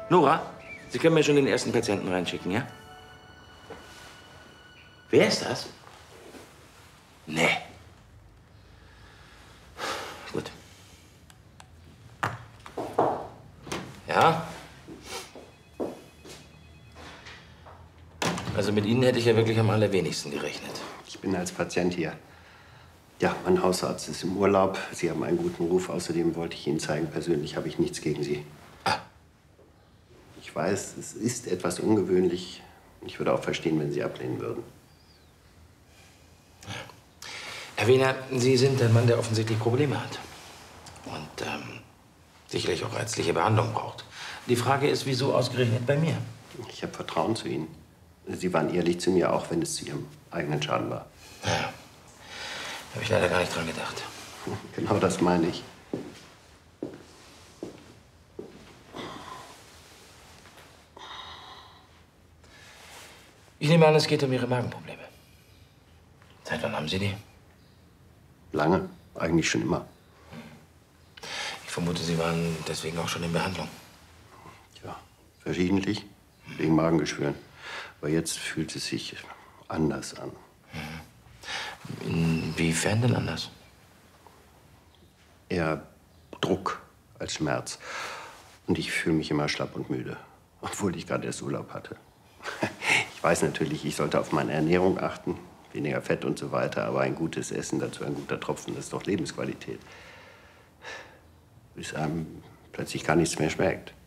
Nora, Sie können mir schon den ersten Patienten reinschicken, ja? Wer ist das? Nee. Gut. Ja? Also mit Ihnen hätte ich ja wirklich am allerwenigsten gerechnet. Ich bin als Patient hier. Ja, mein Hausarzt ist im Urlaub. Sie haben einen guten Ruf. Außerdem wollte ich Ihnen zeigen, persönlich habe ich nichts gegen Sie. Ah. Ich weiß, es ist etwas ungewöhnlich. Ich würde auch verstehen, wenn Sie ablehnen würden. Herr Wiener, Sie sind ein Mann, der offensichtlich Probleme hat. Und sicherlich auch ärztliche Behandlung braucht. Die Frage ist, wieso ausgerechnet bei mir? Ich habe Vertrauen zu Ihnen. Sie waren ehrlich zu mir, auch wenn es zu Ihrem eigenen Schaden war. Ja, habe ich leider gar nicht dran gedacht. Genau das meine ich. Ich nehme an, es geht um Ihre Magenprobleme. Seit wann haben Sie die? Lange, eigentlich schon immer. Ich vermute, Sie waren deswegen auch schon in Behandlung. Ja, verschiedentlich, wegen Magengeschwüren. Aber jetzt fühlt es sich anders an. Inwiefern denn anders? Eher Druck als Schmerz. Und ich fühle mich immer schlapp und müde, obwohl ich gerade erst Urlaub hatte. Ich weiß natürlich, ich sollte auf meine Ernährung achten, weniger Fett und so weiter, aber ein gutes Essen, dazu ein guter Tropfen, das ist doch Lebensqualität. Bis einem plötzlich gar nichts mehr schmeckt.